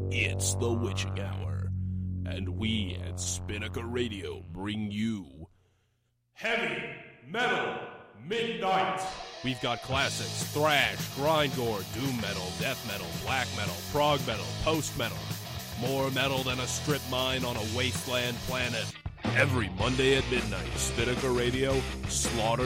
It's the witching hour, and we at Spinnaker Radio bring you Heavy Metal Midnight. We've got classics, thrash, grindcore, doom metal, death metal, black metal, prog metal, post metal. More metal than a strip mine on a wasteland planet. Every Monday at midnight, Spinnaker Radio, Slaughter